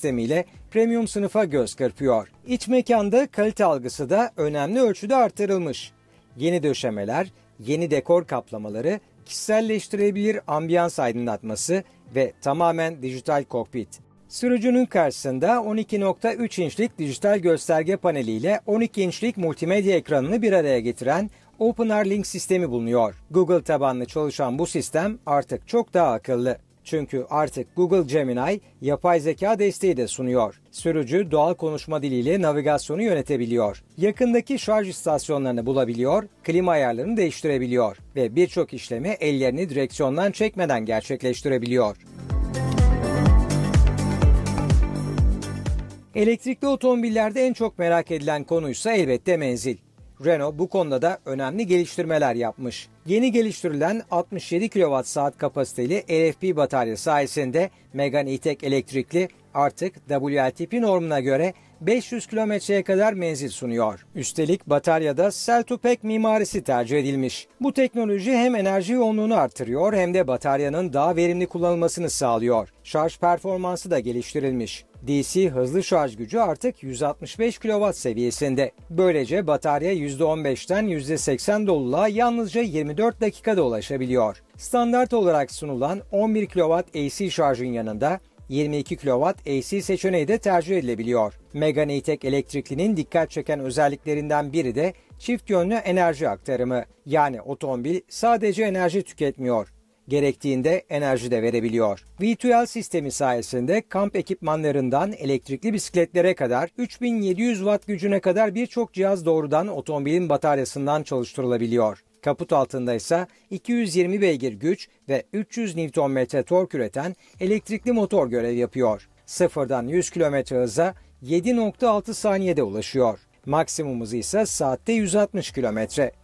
sistemiyle premium sınıfa göz kırpıyor. İç mekanda kalite algısı da önemli ölçüde artırılmış. Yeni döşemeler, yeni dekor kaplamaları, kişiselleştirilebilir ambiyans aydınlatması ve tamamen dijital kokpit. Sürücünün karşısında 12.3 inçlik dijital gösterge paneliyle 12 inçlik multimedya ekranını bir araya getiren OpenR Link sistemi bulunuyor. Google tabanlı çalışan bu sistem artık çok daha akıllı. Çünkü artık Google Gemini yapay zeka desteği de sunuyor. Sürücü doğal konuşma diliyle navigasyonu yönetebiliyor. Yakındaki şarj istasyonlarını bulabiliyor, klima ayarlarını değiştirebiliyor ve birçok işlemi ellerini direksiyondan çekmeden gerçekleştirebiliyor. Elektrikli otomobillerde en çok merak edilen konuysa elbette menzil. Renault bu konuda da önemli geliştirmeler yapmış. Yeni geliştirilen 67 kWh kapasiteli LFP batarya sayesinde Megane E-Tech elektrikli artık WLTP normuna göre 500 kilometreye kadar menzil sunuyor. Üstelik bataryada Cell to Pack mimarisi tercih edilmiş. Bu teknoloji hem enerji yoğunluğunu artırıyor hem de bataryanın daha verimli kullanılmasını sağlıyor. Şarj performansı da geliştirilmiş. DC hızlı şarj gücü artık 165 kW seviyesinde. Böylece batarya %15'ten %80 doluluğa yalnızca 24 dakikada ulaşabiliyor. Standart olarak sunulan 11 kW AC şarjın yanında 22 kW AC seçeneği de tercih edilebiliyor. Megane E-Tech elektriklinin dikkat çeken özelliklerinden biri de çift yönlü enerji aktarımı. Yani otomobil sadece enerji tüketmiyor. Gerektiğinde enerji de verebiliyor. V2L sistemi sayesinde kamp ekipmanlarından elektrikli bisikletlere kadar 3700 watt gücüne kadar birçok cihaz doğrudan otomobilin bataryasından çalıştırılabiliyor. Kaput altında ise 220 beygir güç ve 300 Nm tork üreten elektrikli motor görev yapıyor. Sıfırdan 100 km hıza 7.6 saniyede ulaşıyor. Maksimum hızı ise saatte 160 km.